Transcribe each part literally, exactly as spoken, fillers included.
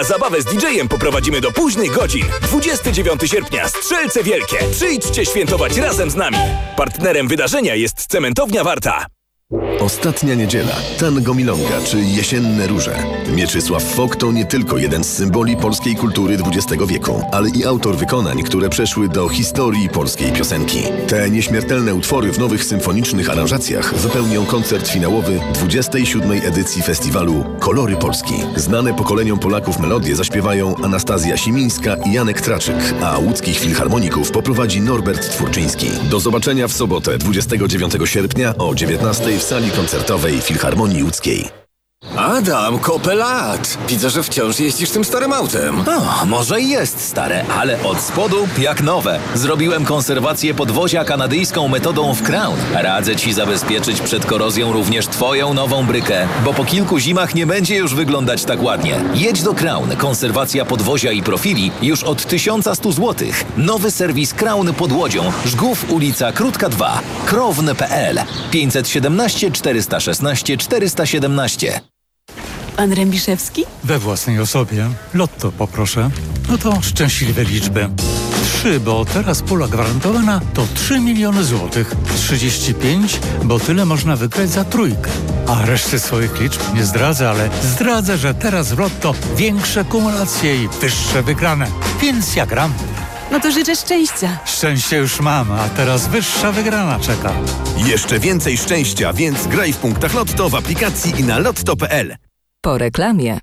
Zabawę z didżejem poprowadzimy do późnych godzin. dwudziestego dziewiątego sierpnia Strzelce Wielkie. Przyjdźcie świętować razem z nami. Partnerem wydarzenia jest Cementownia Warta. Ostatnia niedziela, tango milonga czy jesienne róże. Mieczysław Fok to nie tylko jeden z symboli polskiej kultury dwudziestego wieku, ale i autor wykonań, które przeszły do historii polskiej piosenki. Te nieśmiertelne utwory w nowych symfonicznych aranżacjach wypełnią koncert finałowy dwudziestej siódmej edycji festiwalu Kolory Polski. Znane pokoleniom Polaków melodie zaśpiewają Anastazja Simińska i Janek Traczyk, a łódzkich filharmoników poprowadzi Norbert Twórczyński. Do zobaczenia w sobotę dwudziestego dziewiątego sierpnia o dziewiętnastej w sali koncertowej Filharmonii Łódzkiej. Adam, kopę lat. Widzę, że wciąż jeździsz tym starym autem. O, może i jest stare, ale od spodu jak nowe. Zrobiłem konserwację podwozia kanadyjską metodą w Crown. Radzę Ci zabezpieczyć przed korozją również Twoją nową brykę, bo po kilku zimach nie będzie już wyglądać tak ładnie. Jedź do Crown. Konserwacja podwozia i profili już od tysiąc sto złotych. Nowy serwis Crown pod Łodzią. Żgów, ulica Krótka dwa. krowne kropka p l pięćset siedemnaście czterysta szesnaście czterysta siedemnaście. Pan Rębiszewski? We własnej osobie. Lotto poproszę. No to szczęśliwe liczby. Trzy, bo teraz pula gwarantowana to trzy miliony złotych. Trzydzieści pięć, bo tyle można wygrać za trójkę. A reszty swoich liczb nie zdradzę, ale zdradzę, że teraz w Lotto większe kumulacje i wyższe wygrane. Więc ja gram. No to życzę szczęścia. Szczęście już mam, a teraz wyższa wygrana czeka. Jeszcze więcej szczęścia, więc graj w punktach Lotto w aplikacji i na lotto kropka p l. Po reklamie.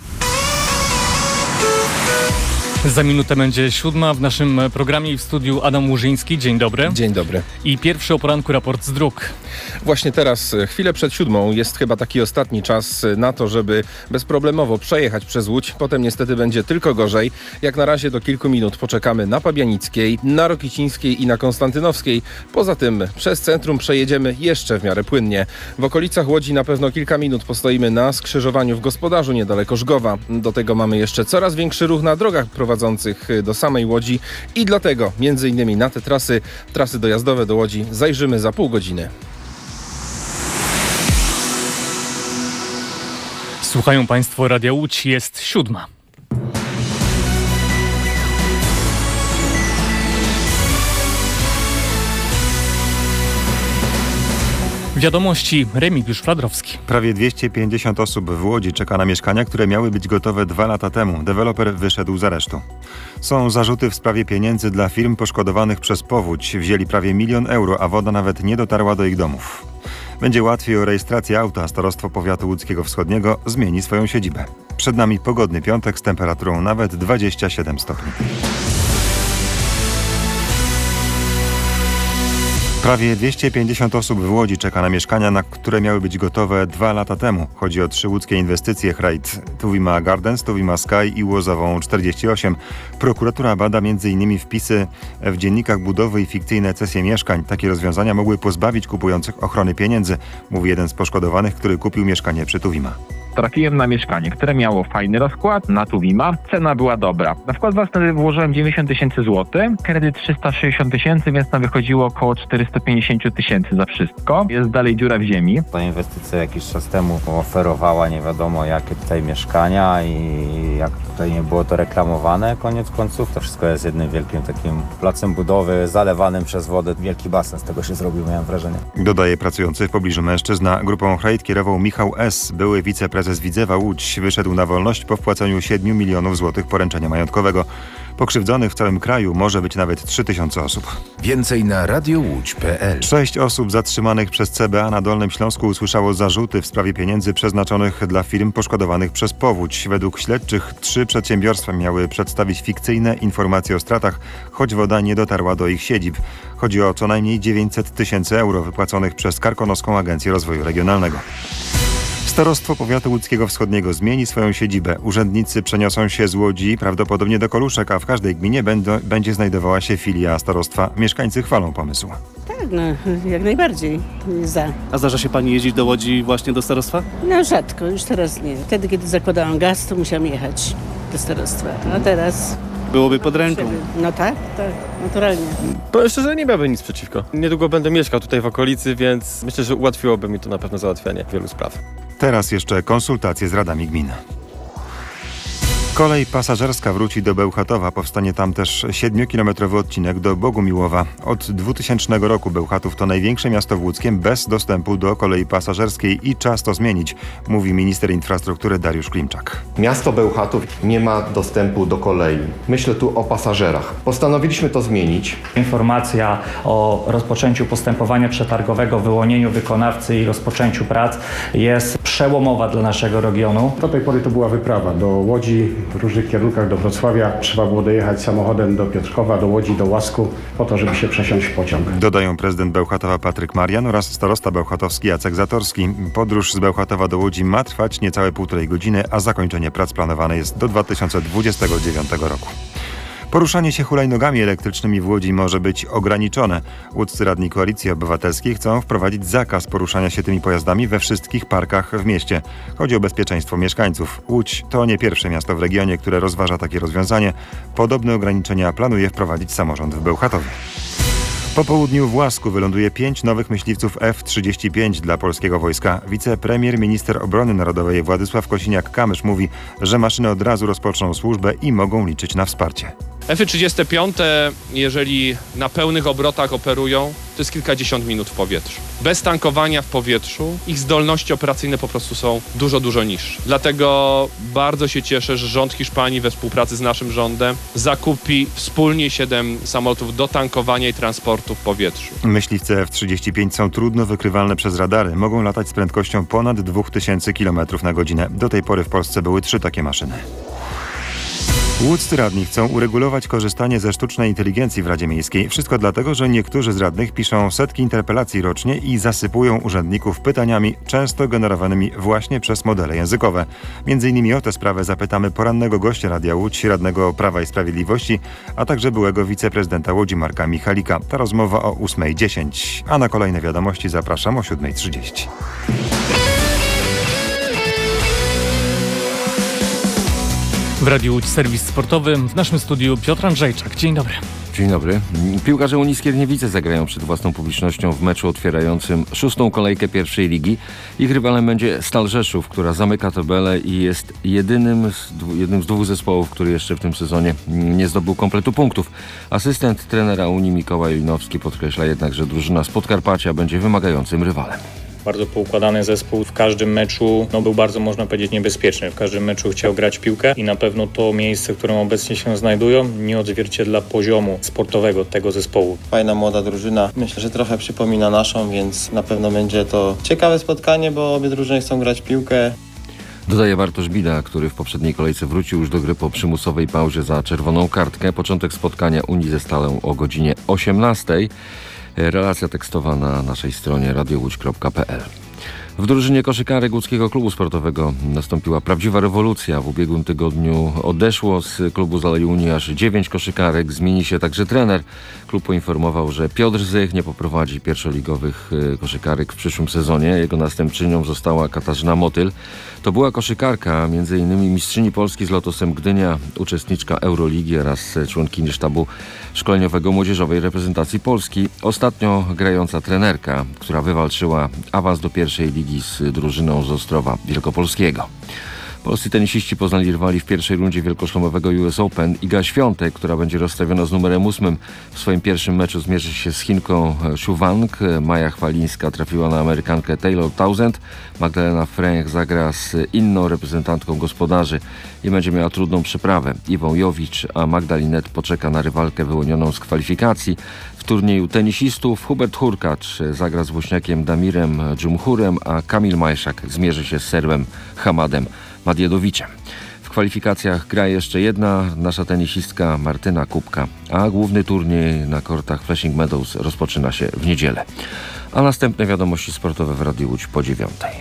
Za minutę będzie siódma w naszym programie i w studiu Adam Łużyński. Dzień dobry. Dzień dobry. I pierwszy o poranku raport z dróg. Właśnie teraz, chwilę przed siódmą, jest chyba taki ostatni czas na to, żeby bezproblemowo przejechać przez Łódź. Potem niestety będzie tylko gorzej. Jak na razie do kilku minut poczekamy na Pabianickiej, na Rokicińskiej i na Konstantynowskiej. Poza tym przez centrum przejedziemy jeszcze w miarę płynnie. W okolicach Łodzi na pewno kilka minut postoimy na skrzyżowaniu w Gospodarzu niedaleko Żgowa. Do tego mamy jeszcze coraz większy ruch na drogach prowadzących do samej Łodzi i dlatego między innymi na te trasy, trasy dojazdowe do Łodzi zajrzymy za pół godziny. Słuchają Państwo Radia Łódź, jest siódma. Wiadomości, Remigiusz Fladrowski. Prawie dwieście pięćdziesiąt osób w Łodzi czeka na mieszkania, które miały być gotowe dwa lata temu. Deweloper wyszedł z aresztu. Są zarzuty w sprawie pieniędzy dla firm poszkodowanych przez powódź. Wzięli prawie milion euro, a woda nawet nie dotarła do ich domów. Będzie łatwiej o rejestrację auta. Starostwo Powiatu Łódzkiego Wschodniego zmieni swoją siedzibę. Przed nami pogodny piątek z temperaturą nawet dwadzieścia siedem stopni. Prawie dwieście pięćdziesiąt osób w Łodzi czeka na mieszkania, na które miały być gotowe dwa lata temu. Chodzi o trzy łódzkie inwestycje Hrajt, Tuwima Gardens, Tuwima Sky i Łozową czterdzieści osiem. Prokuratura bada między innymi wpisy w dziennikach budowy i fikcyjne cesje mieszkań. Takie rozwiązania mogły pozbawić kupujących ochrony pieniędzy, mówi jeden z poszkodowanych, który kupił mieszkanie przy Tuwima. Trafiłem na mieszkanie, które miało fajny rozkład na Tuwima. Cena była dobra. Na wkład własny włożyłem dziewięćdziesiąt tysięcy złotych, kredyt trzysta sześćdziesiąt tysięcy, więc nam wychodziło około czterysta pięćdziesiąt tysięcy za wszystko. Jest dalej dziura w ziemi. Ta inwestycja jakiś czas temu oferowała nie wiadomo jakie tutaj mieszkania i jak tutaj nie było to reklamowane, koniec końców to wszystko jest jednym wielkim takim placem budowy zalewanym przez wodę. Wielki basen z tego się zrobił, miałem wrażenie. Dodaje pracujący w pobliżu mężczyzna. Grupą Hrajt kierował Michał S., były wiceprezes Widzewa Łódź. Wyszedł na wolność po wpłaceniu siedmiu milionów złotych poręczenia majątkowego. Pokrzywdzonych w całym kraju może być nawet trzy tysiące osób. Więcej na radiowódź kropka p l. Sześć osób zatrzymanych przez C B A na Dolnym Śląsku usłyszało zarzuty w sprawie pieniędzy przeznaczonych dla firm poszkodowanych przez powódź. Według śledczych trzy przedsiębiorstwa miały przedstawić fikcyjne informacje o stratach, choć woda nie dotarła do ich siedzib. Chodzi o co najmniej dziewięćset tysięcy euro wypłaconych przez Karkonoską Agencję Rozwoju Regionalnego. Starostwo Powiatu Łódzkiego Wschodniego zmieni swoją siedzibę. Urzędnicy przeniosą się z Łodzi prawdopodobnie do Koluszek, a w każdej gminie będą, będzie znajdowała się filia starostwa. Mieszkańcy chwalą pomysł. Tak, no jak najbardziej za. A zdarza się pani jeździć do Łodzi właśnie do starostwa? No rzadko, już teraz nie. Wtedy, kiedy zakładałam gaz, to musiałam jechać do starostwa. A teraz... Byłoby pod ręką. No tak, tak, naturalnie. Powiem szczerze, nie miałbym nic przeciwko. Niedługo będę mieszkał tutaj w okolicy, więc myślę, że ułatwiłoby mi to na pewno załatwianie wielu spraw. Teraz jeszcze konsultacje z radami gmin. Kolej pasażerska wróci do Bełchatowa. Powstanie tam też siedmiokilometrowy odcinek do Bogumiłowa. Od dwutysięcznego roku Bełchatów to największe miasto w Łódzkiem bez dostępu do kolei pasażerskiej i czas to zmienić, mówi minister infrastruktury Dariusz Klimczak. Miasto Bełchatów nie ma dostępu do kolei. Myślę tu o pasażerach. Postanowiliśmy to zmienić. Informacja o rozpoczęciu postępowania przetargowego, wyłonieniu wykonawcy i rozpoczęciu prac jest przełomowa dla naszego regionu. Do tej pory to była wyprawa do Łodzi, w różnych kierunkach do Wrocławia. Trzeba było dojechać samochodem do Piotrkowa, do Łodzi, do Łasku, po to, żeby się przesiąść w pociąg. Dodają prezydent Bełchatowa Patryk Marian oraz starosta bełchatowski Jacek Zatorski. Podróż z Bełchatowa do Łodzi ma trwać niecałe półtorej godziny, a zakończenie prac planowane jest do dwa tysiące dwudziestego dziewiątego roku. Poruszanie się hulajnogami elektrycznymi w Łodzi może być ograniczone. Łódzcy radni Koalicji Obywatelskiej chcą wprowadzić zakaz poruszania się tymi pojazdami we wszystkich parkach w mieście. Chodzi o bezpieczeństwo mieszkańców. Łódź to nie pierwsze miasto w regionie, które rozważa takie rozwiązanie. Podobne ograniczenia planuje wprowadzić samorząd w Bełchatowie. Po południu w Łasku wyląduje pięć nowych myśliwców F trzydzieści pięć dla polskiego wojska. Wicepremier, minister obrony narodowej Władysław Kosiniak-Kamysz mówi, że maszyny od razu rozpoczną służbę i mogą liczyć na wsparcie. F trzydzieści pięć, jeżeli na pełnych obrotach operują, to jest kilkadziesiąt minut w powietrzu. Bez tankowania w powietrzu ich zdolności operacyjne po prostu są dużo, dużo niższe. Dlatego bardzo się cieszę, że rząd Hiszpanii we współpracy z naszym rządem zakupi wspólnie siedem samolotów do tankowania i transportu w powietrzu. Myśliwce F trzydzieści pięć są trudno wykrywalne przez radary. Mogą latać z prędkością ponad dwa tysiące kilometrów na godzinę. Do tej pory w Polsce były trzy takie maszyny. Łódzcy radni chcą uregulować korzystanie ze sztucznej inteligencji w Radzie Miejskiej. Wszystko dlatego, że niektórzy z radnych piszą setki interpelacji rocznie i zasypują urzędników pytaniami, często generowanymi właśnie przez modele językowe. Między innymi o tę sprawę zapytamy porannego gościa Radia Łódź, radnego Prawa i Sprawiedliwości, a także byłego wiceprezydenta Łodzi Marka Michalika. Ta rozmowa o ósma dziesięć, a na kolejne wiadomości zapraszam o siódma trzydzieści. W Radiu Łódź serwis sportowy. W naszym studiu Piotr Andrzejczak. Dzień dobry. Dzień dobry. Piłkarze Unii Skierniewice zagrają przed własną publicznością w meczu otwierającym szóstą kolejkę pierwszej ligi. Ich rywalem będzie Stal Rzeszów, która zamyka tabelę i jest jedynym z, jednym z dwóch zespołów, który jeszcze w tym sezonie nie zdobył kompletu punktów. Asystent trenera Unii Mikołaj Ujnowski podkreśla jednak, że drużyna z Podkarpacia będzie wymagającym rywalem. Bardzo poukładany zespół. W każdym meczu no, był bardzo, można powiedzieć, niebezpieczny. W każdym meczu chciał grać piłkę i na pewno to miejsce, w którym obecnie się znajdują, nie odzwierciedla poziomu sportowego tego zespołu. Fajna, młoda drużyna. Myślę, że trochę przypomina naszą, więc na pewno będzie to ciekawe spotkanie, bo obie drużyny chcą grać piłkę. Dodaje Bartosz Bida, który w poprzedniej kolejce wrócił już do gry po przymusowej pauzie za czerwoną kartkę. Początek spotkania Unii ze Stalą o godzinie osiemnastej. Relacja tekstowa na naszej stronie radio łódź kropka p l. W drużynie koszykarek Łódzkiego Klubu Sportowego nastąpiła prawdziwa rewolucja. W ubiegłym tygodniu odeszło z klubu z Alei Unii aż dziewięć koszykarek. Zmieni się także trener. Klub poinformował, że Piotr Zych nie poprowadzi pierwszoligowych koszykarek w przyszłym sezonie. Jego następczynią została Katarzyna Motyl. To była koszykarka, między innymi mistrzyni Polski z Lotosem Gdynia, uczestniczka Euroligi oraz członkini sztabu szkoleniowego młodzieżowej reprezentacji Polski. Ostatnio grająca trenerka, która wywalczyła awans do pierwszej ligi z drużyną z Ostrowa Wielkopolskiego. Polscy tenisiści poznali rywali w pierwszej rundzie wielkoszlemowego U S Open. Iga Świątek, która będzie rozstawiona z numerem ósmym, w swoim pierwszym meczu zmierzy się z Chinką Shu Wang. Maja Chwalińska trafiła na Amerykankę Taylor Townsend. Magdalena Fręch zagra z inną reprezentantką gospodarzy i będzie miała trudną przeprawę. Iwą Jowicz, a Magdalinet poczeka na rywalkę wyłonioną z kwalifikacji. W turnieju tenisistów Hubert Hurkacz zagra z Włośniakiem Damirem Dżumhurem, a Kamil Majszak zmierzy się z Serbem Hamadem Madjedowiczem. W kwalifikacjach gra jeszcze jedna nasza tenisistka Martyna Kubka, a główny turniej na kortach Flushing Meadows rozpoczyna się w niedzielę. A następne wiadomości sportowe w Radiu Łódź po dziewiątej.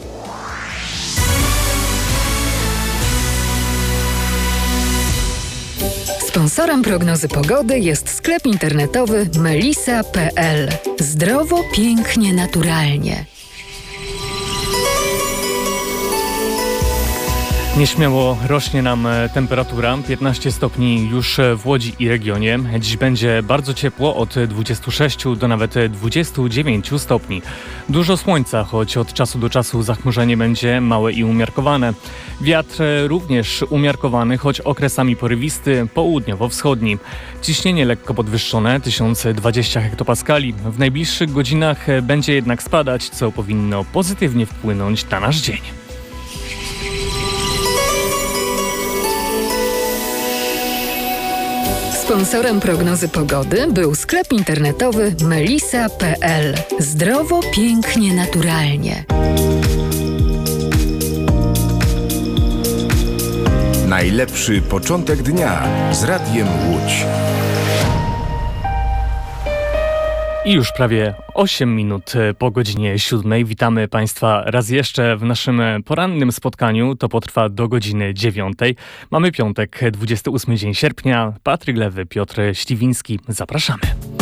Sponsorem prognozy pogody jest sklep internetowy melisa kropka p l. Zdrowo, pięknie, naturalnie. Nieśmiało rośnie nam temperatura, piętnaście stopni już w Łodzi i regionie. Dziś będzie bardzo ciepło, od dwudziestu sześciu do nawet dwudziestu dziewięciu stopni. Dużo słońca, choć od czasu do czasu zachmurzenie będzie małe i umiarkowane. Wiatr również umiarkowany, choć okresami porywisty, południowo-wschodni. Ciśnienie lekko podwyższone, tysiąc dwadzieścia hektopaskali. W najbliższych godzinach będzie jednak spadać, co powinno pozytywnie wpłynąć na nasz dzień. Sponsorem prognozy pogody był sklep internetowy melisa kropka pe el. Zdrowo, pięknie, naturalnie. Najlepszy początek dnia z Radiem Łódź. I już prawie osiem minut po godzinie siódmej. Witamy Państwa raz jeszcze w naszym porannym spotkaniu. To potrwa do godziny dziewiątej. Mamy piątek, dwudziesty ósmy dzień sierpnia. Patryk Lewy, Piotr Śliwiński. Zapraszamy.